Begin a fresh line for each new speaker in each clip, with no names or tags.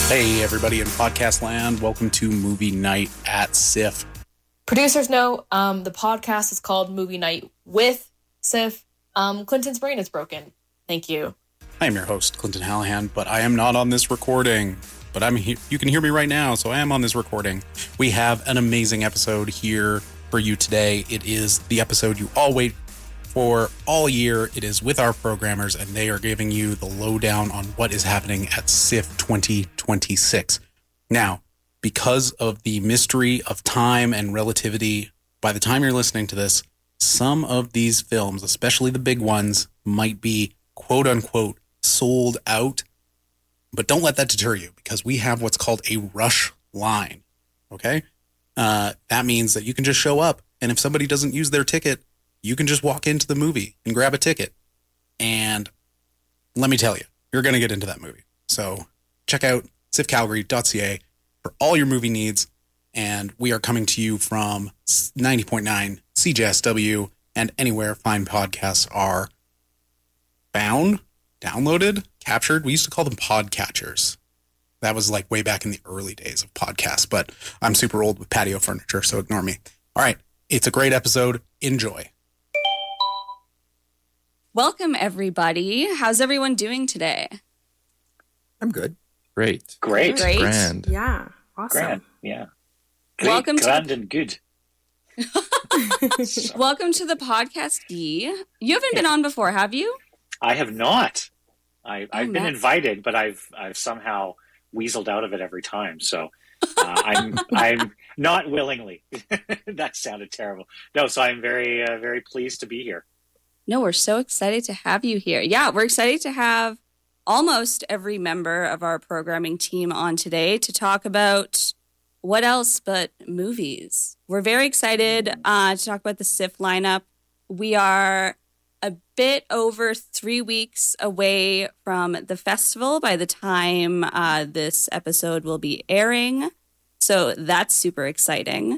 Hey, everybody in podcast land. Welcome to Movie Night at SIFF.
Producers know the podcast is called Movie Night with SIFF. Clinton's brain is broken. Thank you.
I am your host, Clinton Hallahan, but I am not on this recording. But I'm here. You can hear me right now, so I am on this recording. We have an amazing episode here for you today. It is the episode you all wait for all year. It is with our programmers, and they are giving you the lowdown on what is happening at SIFF 2026. Now, because of the mystery of time and relativity, by the time you're listening to this, some of these films, especially the big ones, might be quote unquote sold out. But don't let that deter you, because we have what's called a rush line. Okay? That means that you can just show up, and if somebody doesn't use their ticket, you can just walk into the movie and grab a ticket. And let me tell you, you're going to get into that movie. So check out siffcalgary.ca for all your movie needs. And we are coming to you from 90.9 CJSW and anywhere fine podcasts are found, downloaded, captured. We used to call them podcatchers. That was like way back in the early days of podcasts, but I'm super old with patio furniture, so ignore me. All right. It's a great episode. Enjoy.
Welcome, everybody. How's everyone doing today?
I'm good.
Great.
Great.
Grand.
Yeah. Awesome.
Grand. Yeah. Great,
Welcome
grand and good.
Welcome to the podcast, Guy. You haven't been on before, have you?
I have not. I've been
not.
invited, but I've somehow weaseled out of it every time. So I'm not willingly. That sounded terrible. No, so I'm very very pleased to be here.
No, we're so excited to have you here. Yeah, we're excited to have almost every member of our programming team on today to talk about what else but movies. We're very excited to talk about the SIFF lineup. We are a bit over 3 weeks away from the festival by the time this episode will be airing. So that's super exciting.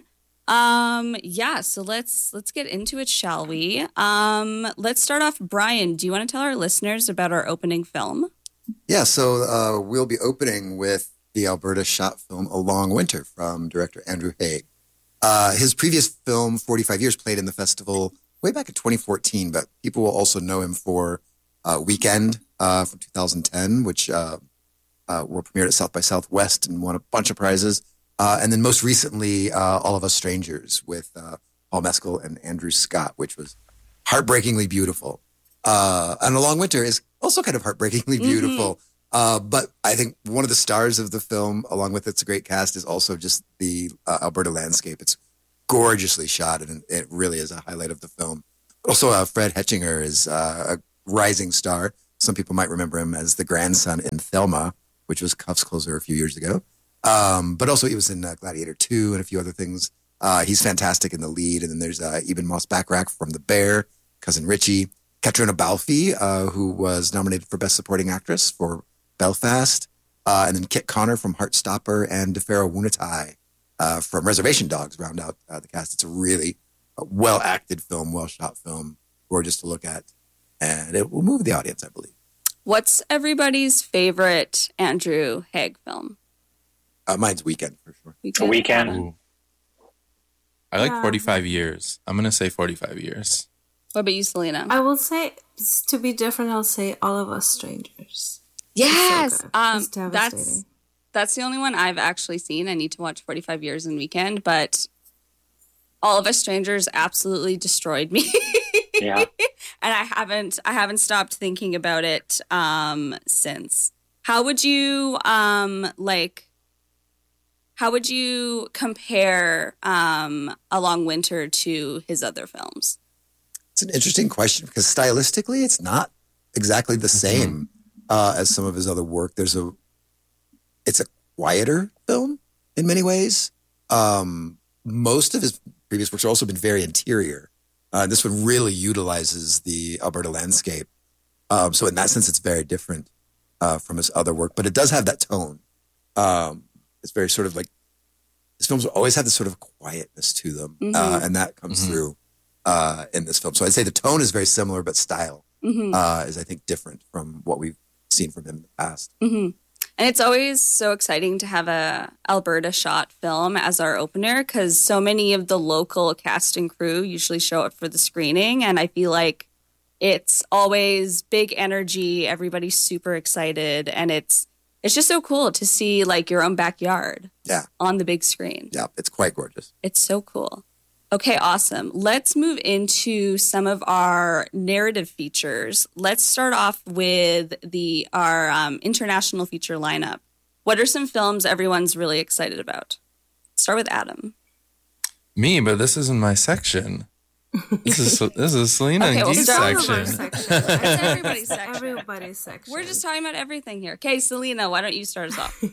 So let's get into it, shall we? Let's start off. Brian, do you want to tell our listeners about our opening film?
Yeah, so we'll be opening with the Alberta shot film A Long Winter from director Andrew Haig. His previous film, 45 Years, played in the festival way back in 2014, but people will also know him for Weekend from 2010, which were premiered at South by Southwest and won a bunch of prizes. And then most recently, All of Us Strangers with Paul Mescal and Andrew Scott, which was heartbreakingly beautiful. And A Long Winter is also kind of heartbreakingly beautiful. But I think one of the stars of the film, along with its great cast, is also just the Alberta landscape. It's gorgeously shot, and it really is a highlight of the film. Also, Fred Hetchinger is a rising star. Some people might remember him as the grandson in Thelma, which was Cuff's closer a few years ago. But also he was in Gladiator 2 and a few other things. He's fantastic in the lead. And then there's Eben Moss-Bachrach from The Bear, Cousin Richie, Catriona Balfe, who was nominated for Best Supporting Actress for Belfast, and then Kit Connor from Heartstopper and DeFaro Wunatai from Reservation Dogs round out the cast. It's a really well-acted film, well-shot film, gorgeous to look at. And it will move the audience, I believe.
What's everybody's favorite Andrew Haig film?
Mine's Weekend, for sure.
A Weekend.
Ooh. I like 45 Years. I'm going to say 45 Years.
What about you, Selena?
I will say, to be different, I'll say All of Us Strangers.
Yes.
So it's devastating.
That's the only one I've actually seen. I need to watch 45 Years in Weekend, but All of Us Strangers absolutely destroyed me.
Yeah.
And I haven't stopped thinking about it since. How would you compare A Long Winter to his other films?
It's an interesting question because stylistically, it's not exactly the same as some of his other work. It's a quieter film in many ways. Most of his previous works have also been very interior. This one really utilizes the Alberta landscape. So in that sense, it's very different from his other work, but it does have that tone. It's very sort of like, his films always have this sort of quietness to them, and that comes through in this film. So I'd say the tone is very similar, but style is, I think, different from what we've seen from him in the past.
And it's always so exciting to have a Alberta shot film as our opener because so many of the local cast and crew usually show up for the screening. And I feel like it's always big energy. Everybody's super excited. And it's just so cool to see like your own backyard on the big screen.
Yeah, it's quite gorgeous.
It's so cool. Okay, awesome. Let's move into some of our narrative features. Let's start off with our international feature lineup. What are some films everyone's really excited about? Start with Adam.
Me, but this isn't my section. This is Selena and Gee's section.
It's everybody's section.
Everybody's section.
We're just talking about everything here. Okay, Selena, why don't you start us off?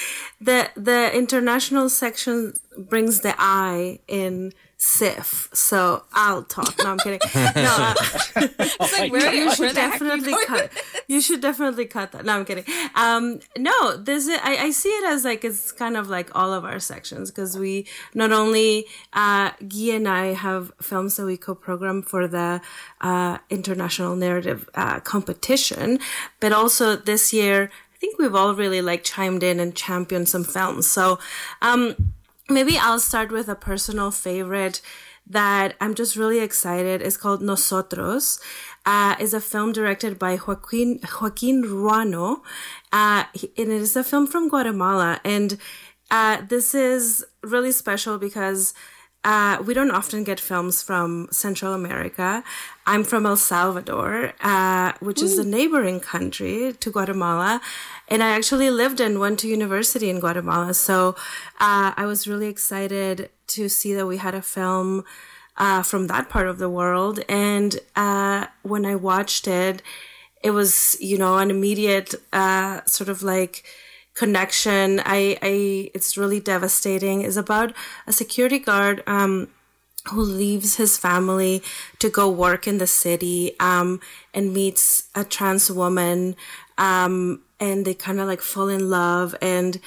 The international section brings the I in SIF, so I'll talk. No, I'm kidding. No,
it's like, you should
definitely cut. You should definitely cut that. No, I'm kidding. No, I see it as like it's kind of like all of our sections because we not only Guy and I have films that we co-program for the international narrative competition, but also this year I think we've all really like chimed in and championed some films. So. Maybe I'll start with a personal favorite that I'm just really excited. It's called Nosotros. It's a film directed by Joaquin Ruano. And it is a film from Guatemala. And this is really special because we don't often get films from Central America. I'm from El Salvador, which is a neighboring country to Guatemala. And I actually lived and went to university in Guatemala. So I was really excited to see that we had a film from that part of the world. And when I watched it, it was, an immediate sort of like connection. It's really devastating. It's about a security guard who leaves his family to go work in the city and meets a trans woman. And they kind of like fall in love, and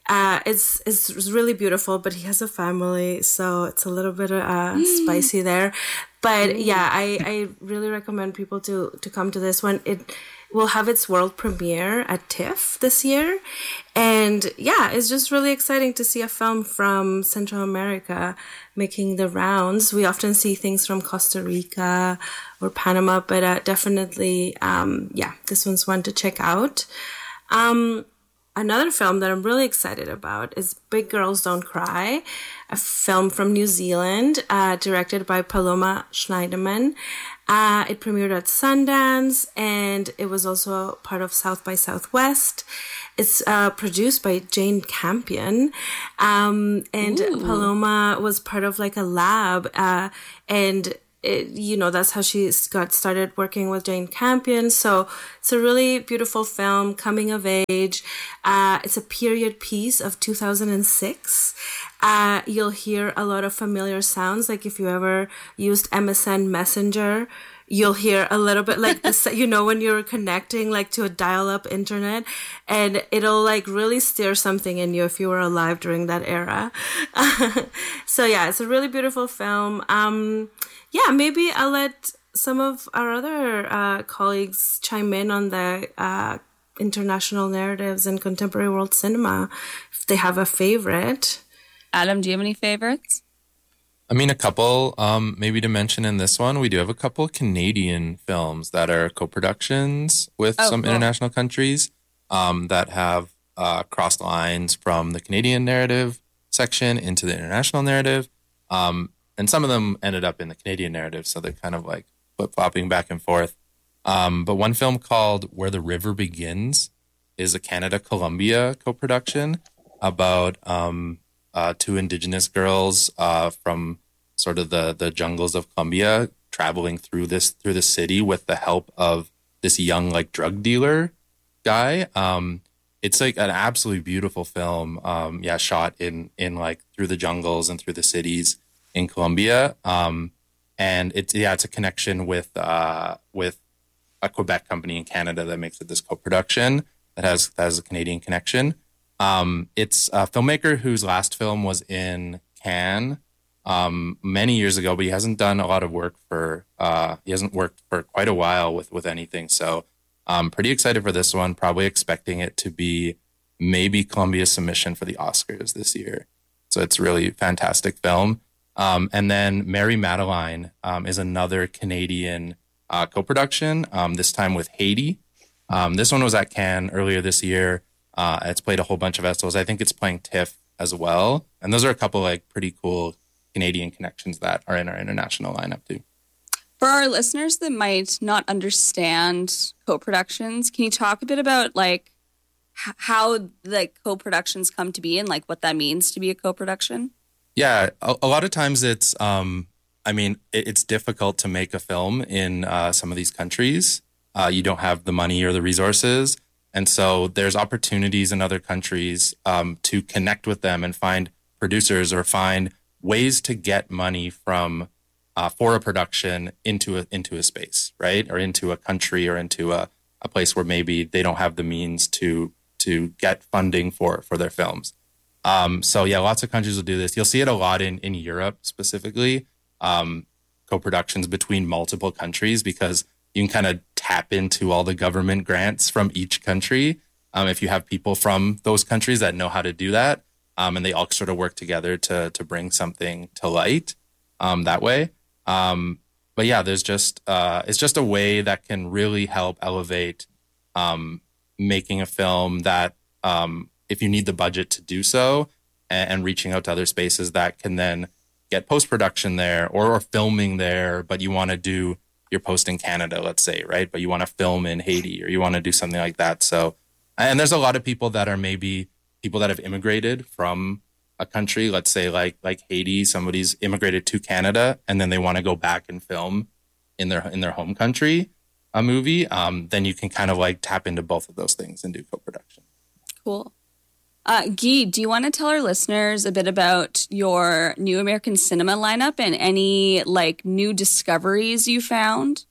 it's really beautiful. But he has a family, so it's a little bit spicy there. But yeah, I really recommend people to come to this one. It will have its world premiere at TIFF this year, and yeah, it's just really exciting to see a film from Central America making the rounds. We often see things from Costa Rica or Panama, but definitely, this one's one to check out. Another film that I'm really excited about is Big Girls Don't Cry, a film from New Zealand, directed by Paloma Schneiderman. It premiered at Sundance, and it was also part of South by Southwest. It's produced by Jane Campion, and Paloma was part of like a lab, and that's how she got started working with Jane Campion. So it's a really beautiful film, coming of age. It's a period piece of 2006. You'll hear a lot of familiar sounds. Like if you ever used MSN Messenger, you'll hear a little bit like this, when you're connecting like to a dial-up internet, and it'll like really stir something in you if you were alive during that era. So yeah, it's a really beautiful film. Maybe I'll let some of our other colleagues chime in on the international narratives and contemporary world cinema if they have a favorite.
Adam, do you have any favorites?
I mean, a couple. Maybe to mention in this one, we do have a couple Canadian films that are co-productions with some international countries that have crossed lines from the Canadian narrative section into the international narrative. And some of them ended up in the Canadian narrative, so they're kind of like flip-flopping back and forth. But one film called Where the River Begins is a Canada-Colombia co-production about two Indigenous girls from sort of the jungles of Colombia traveling through the city with the help of this young like drug dealer guy. It's like an absolutely beautiful film. Shot in like through the jungles and through the cities in Colombia. And it's a connection with a Quebec company in Canada that makes it this co-production that has a Canadian connection. It's a filmmaker whose last film was in Cannes many years ago, but he hasn't done a lot of work he hasn't worked for quite a while with anything. So I'm pretty excited for this one, probably expecting it to be maybe Columbia's submission for the Oscars this year. So it's really fantastic film. And then Mary Madeline is another Canadian co-production, this time with Haiti. This one was at Cannes earlier this year. It's played a whole bunch of festivals. I think it's playing TIFF as well. And those are a couple like pretty cool Canadian connections that are in our international lineup too.
For our listeners that might not understand co-productions, can you talk a bit about like how the co-productions come to be and like what that means to be a co-production?
Yeah, a lot of times it's, it's difficult to make a film in some of these countries. You don't have the money or the resources. And so there's opportunities in other countries to connect with them and find producers or find ways to get money from for a production into a space, right? Or into a country or into a place where maybe they don't have the means to get funding for their films. So yeah, lots of countries will do this. You'll see it a lot in Europe specifically, co-productions between multiple countries, because you can kind of tap into all the government grants from each country. If you have people from those countries that know how to do that, and they all sort of work together to bring something to light that way. But yeah, there's just it's just a way that can really help elevate making a film that if you need the budget to do so, and reaching out to other spaces that can then get post-production there or filming there, but you want to do your post in Canada, let's say, right? But you want to film in Haiti or you want to do something like that. So, and there's a lot of people that are maybe people that have immigrated from a country, let's say like Haiti, somebody's immigrated to Canada and then they want to go back and film in their home country a movie. Then you can kind of like tap into both of those things and do co-production.
Cool. Guy, do you want to tell our listeners a bit about your New American Cinema lineup and any like new discoveries you found?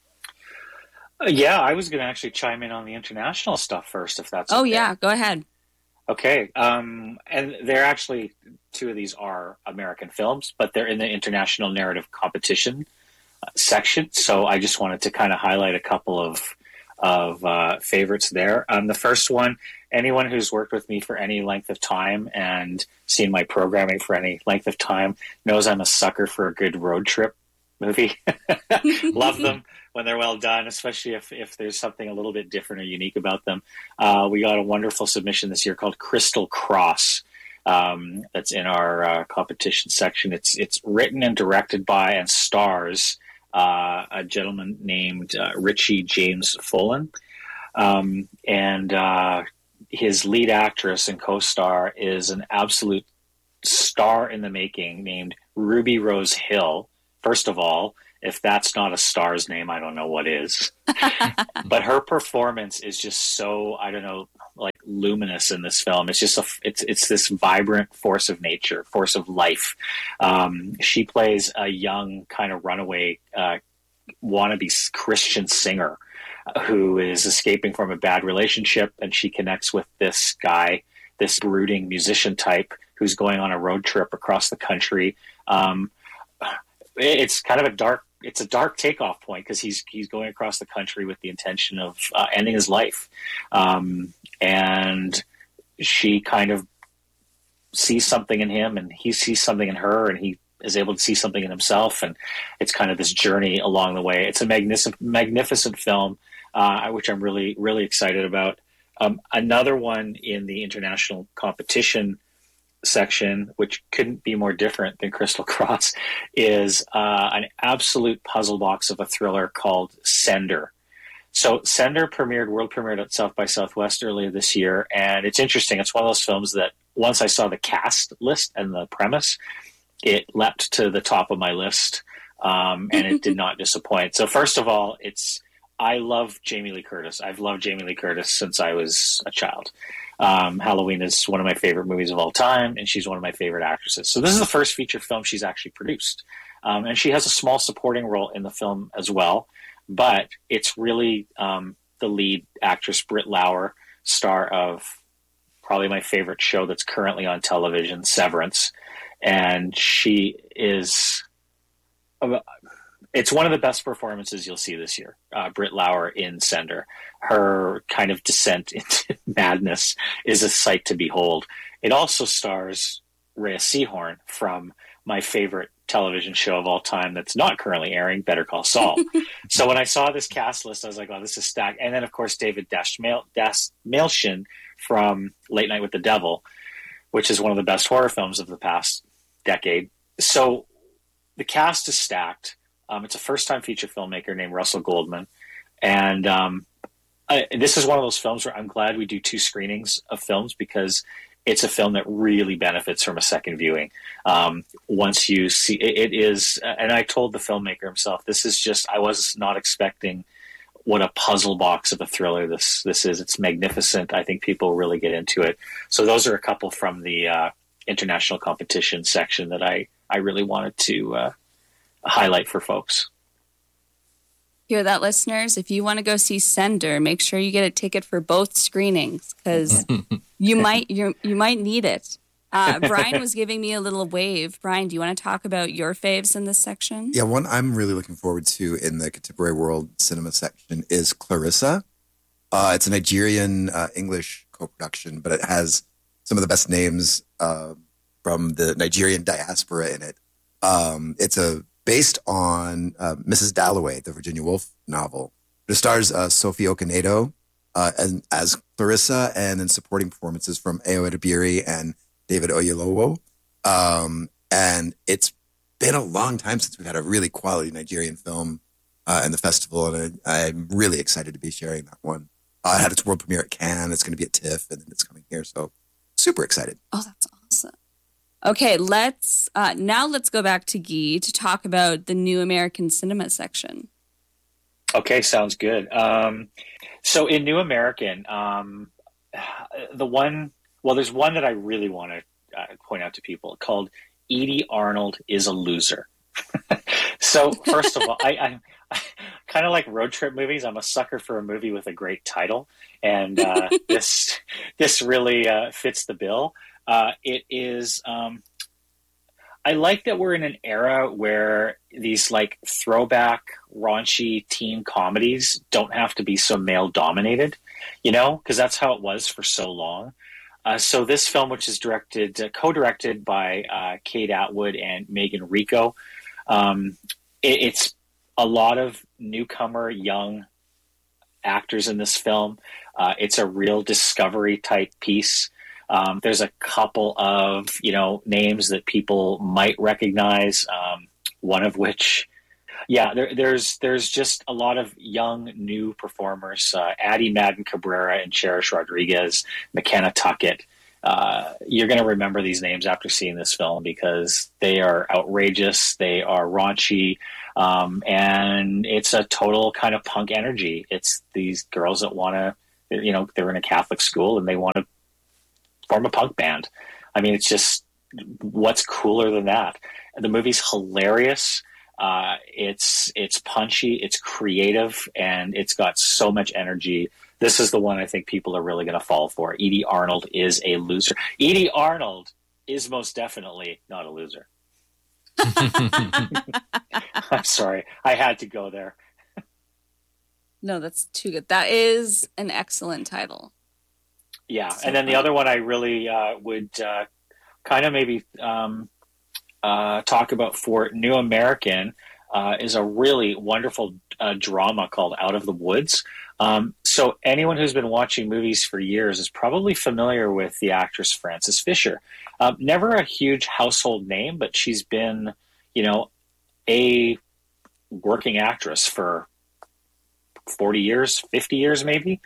Yeah, I was going to actually chime in on the international stuff first, if that's
okay.
Yeah,
go ahead.
Okay. And they're actually, two of these are American films, but they're in the international narrative competition section. So I just wanted to kind of highlight a couple of favorites there. The first one, anyone who's worked with me for any length of time and seen my programming for any length of time knows I'm a sucker for a good road trip movie. Love them when they're well done, especially if there's something a little bit different or unique about them. We got a wonderful submission this year called Crystal Cross. That's in our competition section. It's written and directed by and stars a gentleman named Richie James Folan. And his lead actress and co-star is an absolute star in the making named Ruby Rose Hill. First of all, if that's not a star's name, I don't know what is. But her performance is just so, I don't know, like luminous in this film. It's just it's this vibrant force of nature, force of life. She plays a young kind of runaway wannabe Christian singer who is escaping from a bad relationship, and she connects with this guy, this brooding musician type who's going on a road trip across the country. It's kind of a dark takeoff point because he's going across the country with the intention of ending his life. And she kind of sees something in him and he sees something in her and he is able to see something in himself. And it's kind of this journey along the way. It's a magnificent film, which I'm really, really excited about. Another one in the international competition section, which couldn't be more different than Crystal Cross, is an absolute puzzle box of a thriller called Sender. So Sender world premiered at South by Southwest earlier this year, and it's interesting. It's one of those films that once I saw the cast list and the premise, it leapt to the top of my list, and it did not disappoint. So first of all, I love Jamie Lee Curtis. I've loved Jamie Lee Curtis since I was a child. Halloween is one of my favorite movies of all time, and she's one of my favorite actresses. So this is the first feature film she's actually produced. And she has a small supporting role in the film as well, but it's really the lead actress, Britt Lauer, star of probably my favorite show that's currently on television, Severance. And she is It's one of the best performances you'll see this year. Britt Lauer in Sender. Her kind of descent into madness is a sight to behold. It also stars Rhea Seehorn from my favorite television show of all time that's not currently airing, Better Call Saul. So when I saw this cast list, I was like, oh, this is stacked. And then, of course, David Dastmalchian from Late Night with the Devil, which is one of the best horror films of the past decade. So the cast is stacked. It's a first-time feature filmmaker named Russell Goldman. And this is one of those films where I'm glad we do 2 screenings of films, because it's a film that really benefits from a second viewing. Once you see it is, and I told the filmmaker himself, this is just, I was not expecting what a puzzle box of a thriller this is. It's magnificent. I think people really get into it. So those are a couple from the international competition section that I really wanted to highlight for folks.
Hear that, listeners? If you want to go see Sender, make sure you get a ticket for both screenings, because you might need it. Brian was giving me a little wave. Brian, do you want to talk about your faves in this section?
Yeah, one I'm really looking forward to in the Contemporary World Cinema section is Clarissa. It's a Nigerian English co-production, but it has some of the best names from the Nigerian diaspora in it. It's based on Mrs. Dalloway, the Virginia Woolf novel. It stars Sophie Okonedo as Clarissa, and then supporting performances from Ayo Edebiri and David Oyelowo. And it's been a long time since we've had a really quality Nigerian film in the festival, and I'm really excited to be sharing that one. It had its world premiere at Cannes. It's going to be at TIFF, and then it's coming here. So super excited.
Oh, that's awesome. Okay, let's go back to Guy to talk about the New American Cinema section.
Okay, sounds good. So in New American, there's one that I really want to point out to people called Edie Arnold is a Loser. So first of all, I kind of like road trip movies. I'm a sucker for a movie with a great title, and this really fits the bill. It is. I like that we're in an era where these like throwback raunchy teen comedies don't have to be so male dominated, because that's how it was for so long. So this film, which is co-directed by Kate Atwood and Megan Rico, it's a lot of newcomer young actors in this film. It's a real discovery type piece. There's a couple of, names that people might recognize. One of which, there's just a lot of young new performers. Addie Madden Cabrera and Cherish Rodriguez, McKenna Tuckett. You're going to remember these names after seeing this film because they are outrageous. They are raunchy. And it's a total kind of punk energy. It's these girls that want to, they're in a Catholic school and they want to form a punk band. I mean, it's just, what's cooler than that? The movie's hilarious. It's punchy, it's creative, and it's got so much energy. This is the one I think people are really going to fall for. Edie Arnold is a loser. Edie Arnold is most definitely not a loser. I'm sorry. I had to go there.
No, that's too good. That is an excellent title.
Yeah, so, and then the other one I really would kind of maybe talk about for New American is a really wonderful drama called Out of the Woods. So anyone who's been watching movies for years is probably familiar with the actress Frances Fisher. Never a huge household name, but she's been, a working actress for 40 years, 50 years maybe.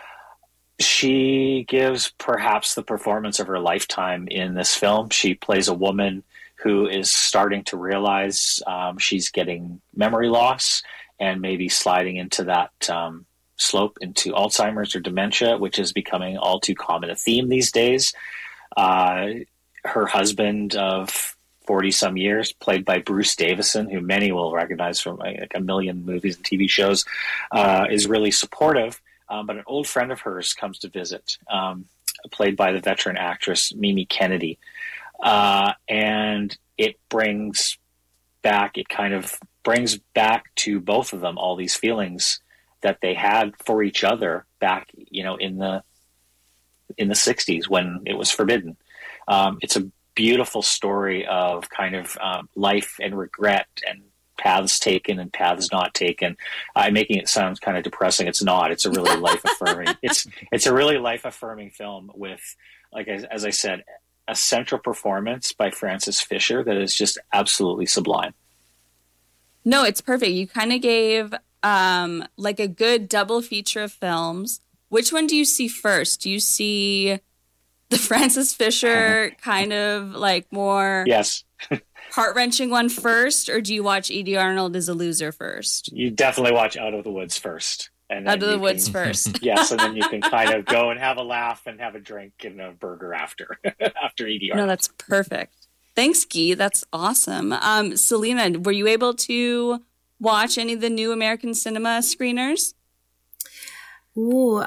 She gives perhaps the performance of her lifetime in this film. She plays a woman who is starting to realize she's getting memory loss and maybe sliding into that slope into Alzheimer's or dementia, which is becoming all too common a theme these days. Her husband of 40-some years, played by Bruce Davison, who many will recognize from like a million movies and TV shows, is really supportive. But an old friend of hers comes to visit, played by the veteran actress Mimi Kennedy. And it brings back, it kind of brings back to both of them all these feelings that they had for each other back, in the 60s when it was forbidden. It's a beautiful story of kind of life and regret and paths taken and paths not taken. I'm making it sound kind of depressing. It's not. It's a really life affirming. It's a really life affirming film with, like as I said, a central performance by Frances Fisher that is just absolutely sublime.
No, it's perfect. You kind of gave like a good double feature of films. Which one do you see first? Do you see the Frances Fisher kind of like more
yes
heart-wrenching one first, or do you watch Edie Arnold as a loser first?
You definitely watch Out of the Woods first. And
Out of the Woods first.
Yes, and then you can kind of go and have a laugh and have a drink and a burger after Edie Arnold.
No, that's perfect. Thanks, Guy. That's awesome. Selena, were you able to watch any of the new American cinema screeners?
Ooh,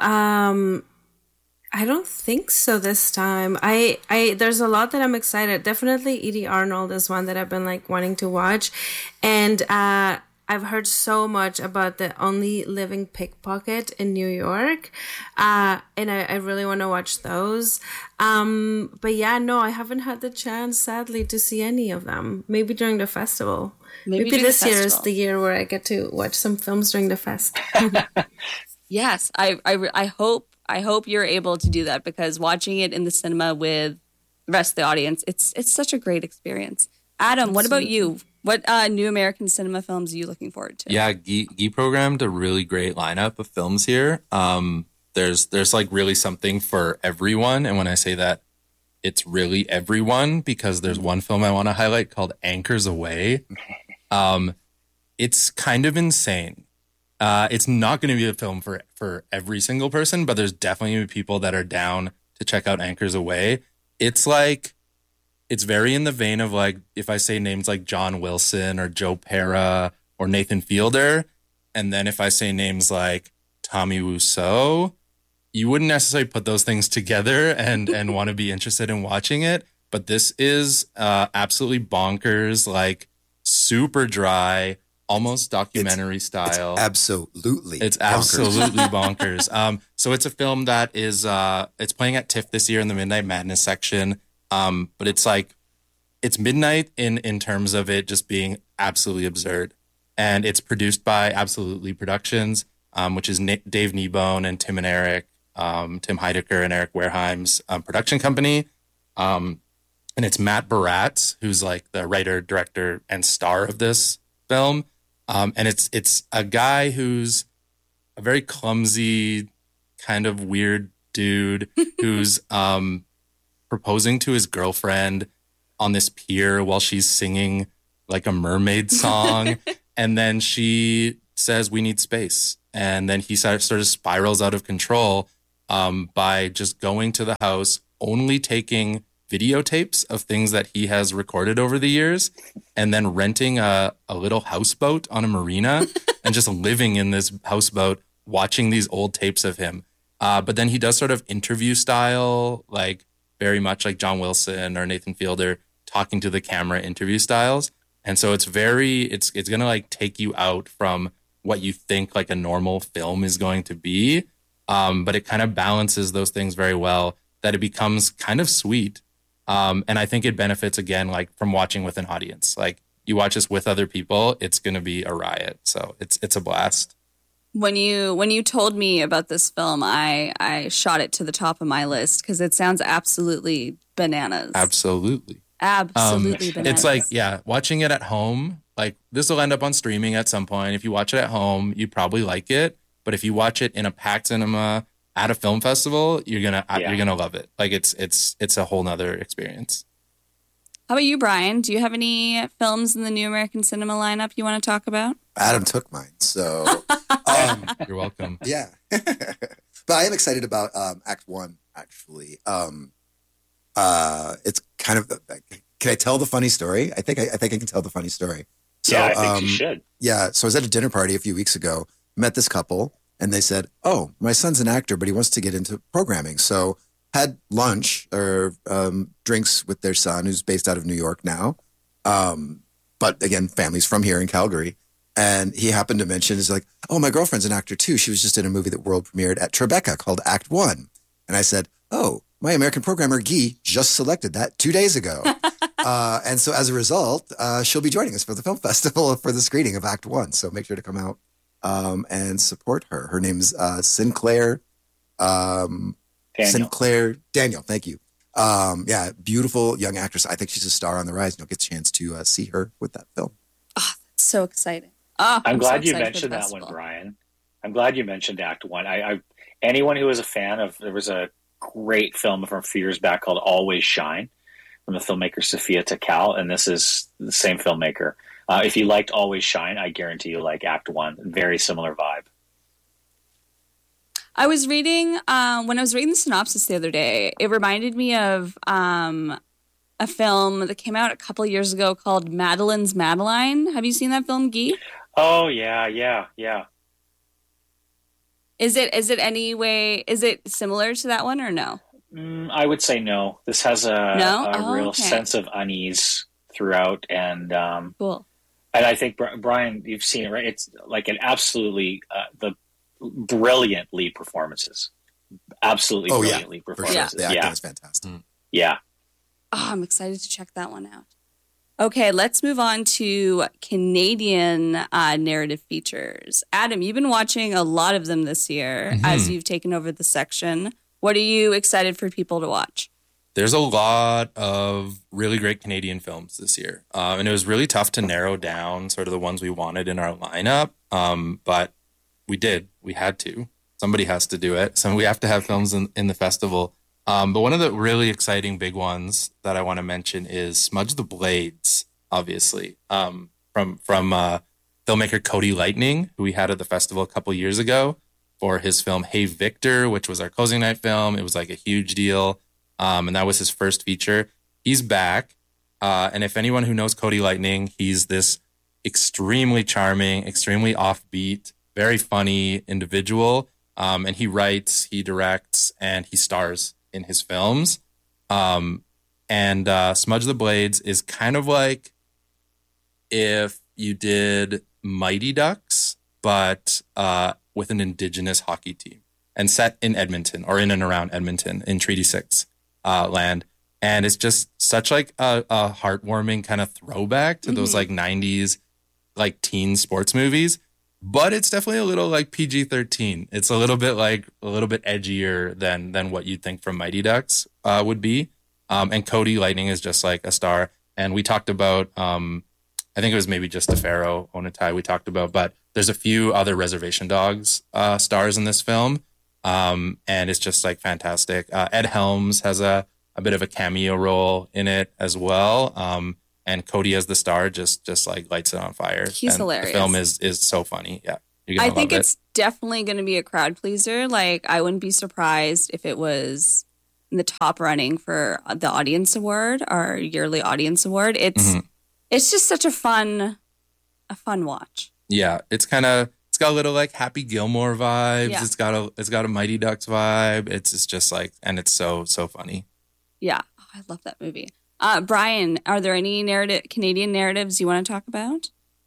I don't think so this time. I there's a lot that I'm excited. Definitely Edie Arnold is one that I've been like wanting to watch. And I've heard so much about The Only Living Pickpocket in New York. And I really want to watch those. But yeah, no, I haven't had the chance, sadly, to see any of them. Maybe during the festival. Maybe this year is the year where I get to watch some films during the fest.
Yes, I hope you're able to do that, because watching it in the cinema with the rest of the audience, it's such a great experience. Adam, Absolutely. What about you? What new American cinema films are you looking forward to?
Yeah, Guy programmed a really great lineup of films here. There's like really something for everyone, and when I say that, it's really everyone, because there's one film I want to highlight called Anchors Aweigh. It's kind of insane. It's not going to be a film for every single person, but there's definitely going to be people that are down to check out Anchors Aweigh. It's very in the vein of like, if I say names like John Wilson or Joe Pera or Nathan Fielder, and then if I say names like Tommy Wiseau, you wouldn't necessarily put those things together and want to be interested in watching it. But this is absolutely bonkers, like super dry, almost documentary style.
It's absolutely
bonkers. So it's a film that is it's playing at TIFF this year in the Midnight Madness section. But it's midnight in terms of it just being absolutely absurd. And it's produced by Absolutely Productions, which is Dave Kneebone and Tim and Eric, Tim Heidecker and Eric Wareheim's production company. And it's Matt Baratz, who's like the writer, director, and star of this film. And it's a guy who's a very clumsy, kind of weird dude who's proposing to his girlfriend on this pier while she's singing like a mermaid song. And then she says, "We need space." And then he sort of spirals out of control by just going to the house, only taking videotapes of things that he has recorded over the years, and then renting a little houseboat on a marina and just living in this houseboat, watching these old tapes of him. But then he does sort of interview style, like very much like John Wilson or Nathan Fielder, talking to the camera interview styles. And so it's going to like take you out from what you think like a normal film is going to be. But it kind of balances those things very well, that it becomes kind of sweet. And I think it benefits, again, like from watching with an audience. Like you watch this with other people, it's going to be a riot. So it's a blast.
When you told me about this film, I shot it to the top of my list because it sounds absolutely bananas.
Absolutely
bananas.
It's like, yeah, watching it at home, like this will end up on streaming at some point. If you watch it at home, you probably like it. But if you watch it in a packed cinema at a film festival, you're gonna love it. Like it's a whole nother experience.
How about you, Brian? Do you have any films in the new American cinema lineup you want to talk about?
Adam took mine, so
you're welcome.
Yeah, but I am excited about Act One. Actually, it's kind of. Can I tell the funny story? I think I can tell the funny story. So,
yeah, I think you should.
Yeah, so I was at a dinner party a few weeks ago. Met this couple, and they said, "Oh, my son's an actor, but he wants to get into programming." So had lunch or drinks with their son, who's based out of New York now. But again, family's from here in Calgary. And he happened to mention, is like, oh, my girlfriend's an actor too. She was just in a movie that world premiered at Tribeca called Act One. And I said, oh, my American programmer, Guy, just selected that 2 days ago. And so as a result, she'll be joining us for the film festival for the screening of Act One. So make sure to come out and support her. Her name's Sinclair. Sinclair Daniel. Thank you. Yeah, beautiful young actress. I think she's a star on the rise. And you'll get a chance to see her with that film.
Oh, that's so exciting.
I'm glad you mentioned that one, Brian. I'm glad you mentioned Act One. I anyone who is a fan of, there was a great film from a few years back called Always Shine from the filmmaker Sophia Takal, and this is the same filmmaker. If you liked Always Shine, I guarantee you like Act One. Very similar vibe.
I was reading, when I was reading the synopsis the other day, it reminded me of a film that came out a couple of years ago called Madeline's Madeline. Have you seen that film, Guy?
Oh, yeah.
Is it similar to that one or no?
I would say no. This has a real sense of unease throughout, and
cool.
And I think, Brian, you've seen it, right? It's like an absolutely the brilliant lead performances. Absolutely brilliant lead performances.
Sure. The acting is fantastic.
Yeah.
Oh, I'm excited to check that one out. Okay, let's move on to Canadian narrative features. Adam, you've been watching a lot of them this year as you've taken over the section. What are you excited for people to watch?
There's a lot of really great Canadian films this year. And it was really tough to narrow down sort of the ones we wanted in our lineup. But we did. We had to. Somebody has to do it. So we have to have films in the festival. But one of the really exciting big ones that I want to mention is Smudge the Blades, obviously, from filmmaker Cody Lightning, who we had at the festival a couple years ago for his film Hey Victor, which was our closing night film. It was like a huge deal. And that was his first feature. He's back. And if anyone who knows Cody Lightning, he's this extremely charming, extremely offbeat, very funny individual. And he writes, he directs, and he stars in his films. And Smudge the Blades is kind of like if you did Mighty Ducks, but with an Indigenous hockey team and set in Edmonton or in and around Edmonton in Treaty 6 land. And it's just such like a heartwarming kind of throwback to those like 90s like teen sports movies. But it's definitely a little like PG-13. It's a little bit edgier than what you'd think from Mighty Ducks would be. And Cody Lightning is just like a star. And we talked about, I think it was maybe just DeFaro, Onatai we talked about, but there's a few other Reservation Dogs stars in this film. And it's just like fantastic. Ed Helms has a bit of a cameo role in it as well. And Cody as the star just like lights it on fire.
He's hilarious.
The film is so funny. Yeah.
I think it's definitely going to be a crowd pleaser. Like, I wouldn't be surprised if it was in the top running for the Audience Award, our yearly Audience Award. It's just such a fun watch.
Yeah. It's got a little like Happy Gilmore vibes.
Yeah.
It's got a Mighty Ducks vibe. It's just like, and it's so funny.
Yeah. Oh, I love that movie. Brian, are there any Canadian narratives you want to talk about?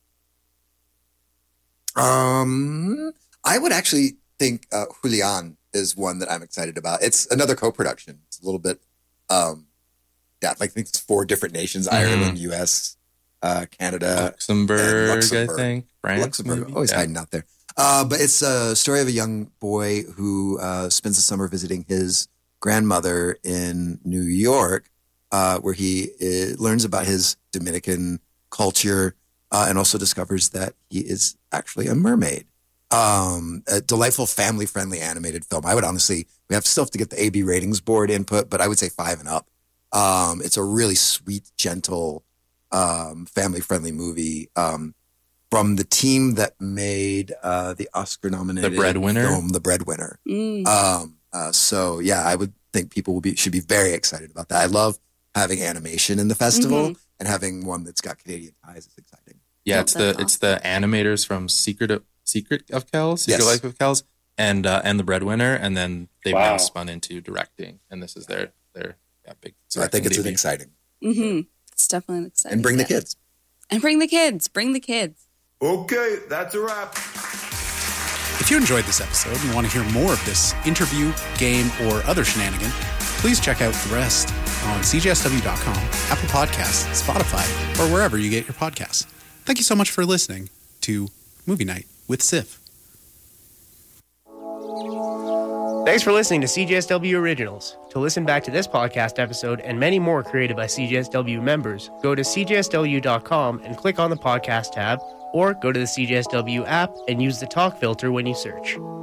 I would actually think Julian is one that I'm excited about. It's another co-production. It's a little bit, I think it's 4 different nations: Ireland, U.S., Canada,
Luxembourg, I think. France,
Luxembourg,
maybe?
always hiding out there. But it's a story of a young boy who spends the summer visiting his grandmother in New York, where he learns about his Dominican culture and also discovers that he is actually a mermaid. A delightful family-friendly animated film. I would honestly, we still have to get the AB ratings board input, but I would say 5 and up. It's a really sweet, gentle, family-friendly movie from the team that made the Oscar-nominated film, The Breadwinner. So yeah, I would think people should be very excited about that. I love having animation in the festival, and having one that's got Canadian ties is exciting.
Yeah, it's the animators from Secret of Kells, Life of Kells, and The Breadwinner, and then they've been spun into directing, and this is their big.
So I think it's an exciting.
It's definitely an exciting.
And bring the kids.
And bring the kids. Bring the kids.
Okay, that's a wrap.
If you enjoyed this episode and want to hear more of this interview, game, or other shenanigan, please check out the rest on cjsw.com, Apple Podcasts, Spotify, or wherever you get your podcasts. Thank you so much for listening to Movie Night with Sif.
Thanks for listening to CJSW Originals. To listen back to this podcast episode and many more created by CJSW members, go to cjsw.com and click on the podcast tab, or go to the CJSW app and use the talk filter when you search.